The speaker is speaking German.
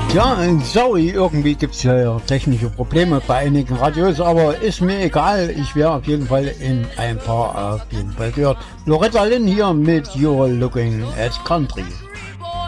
Ja, sorry, irgendwie gibt es ja technische Probleme bei einigen Radios, aber ist mir egal. Ich wäre auf jeden Fall in ein paar auf jeden Fall gehört. Loretta Lynn hier mit You're Looking at Country.